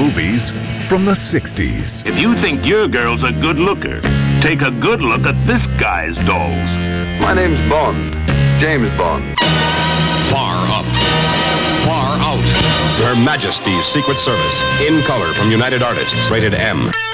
movies from the 60s. If you think your girl's a good looker, take a good look at this guy's dolls. My name's Bond. James Bond. Far Up. Far Out. Her Majesty's Secret Service. In color from United Artists. Rated M.